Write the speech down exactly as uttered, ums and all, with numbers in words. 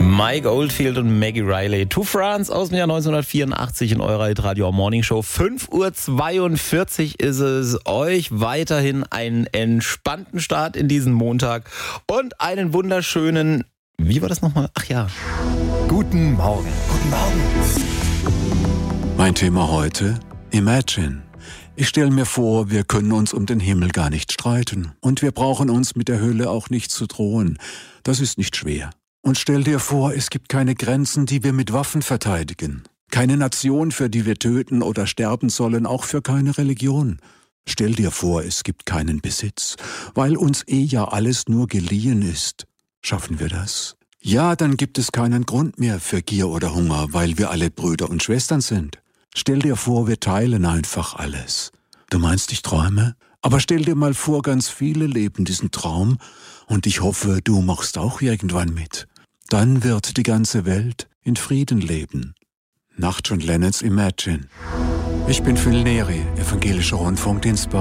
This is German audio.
Mike Oldfield und Maggie Riley. To France aus dem Jahr neunzehnhundertvierundachtzig in eurer Hitradio Morning Show. fünf Uhr zweiundvierzig ist es. Euch weiterhin einen entspannten Start in diesen Montag und einen wunderschönen, wie war das nochmal? Ach ja. Guten Morgen. Guten Morgen. Mein Thema heute: Imagine. Ich stelle mir vor, wir können uns um den Himmel gar nicht streiten. Und wir brauchen uns mit der Hölle auch nicht zu drohen. Das ist nicht schwer. Und stell dir vor, es gibt keine Grenzen, die wir mit Waffen verteidigen. Keine Nation, für die wir töten oder sterben sollen, auch für keine Religion. Stell dir vor, es gibt keinen Besitz, weil uns eh ja alles nur geliehen ist. Schaffen wir das? Ja, dann gibt es keinen Grund mehr für Gier oder Hunger, weil wir alle Brüder und Schwestern sind. Stell dir vor, wir teilen einfach alles. Du meinst, ich träume? Aber stell dir mal vor, ganz viele leben diesen Traum und ich hoffe, du machst auch irgendwann mit. Dann wird die ganze Welt in Frieden leben. Nach John Lennons Imagine. Ich bin Phil Neri, evangelischer Rundfunkdienst